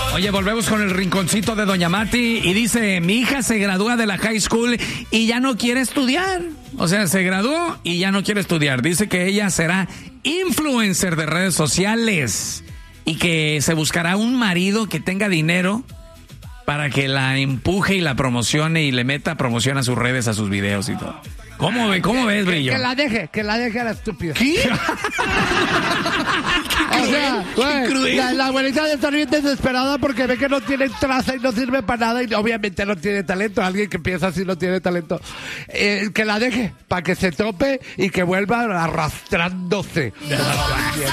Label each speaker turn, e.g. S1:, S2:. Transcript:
S1: Oye, volvemos con el rinconcito de Doña Mati y dice, mi hija se gradúa de la high school y ya no quiere estudiar. O sea, se graduó y ya no quiere estudiar. Dice que ella será influencer de redes sociales y que se buscará un marido que tenga dinero para que la empuje y la promocione y le meta promoción a sus redes, a sus videos y todo. ¿Cómo ves, Brillo?
S2: Que la deje a la estúpida.
S1: ¿Qué?
S2: O sea, güey, la abuelita de estar bien desesperada porque ve que no tiene traza y no sirve para nada y obviamente no tiene talento. Alguien que piensa así no tiene talento. Que la deje para que se tope y que vuelva arrastrándose.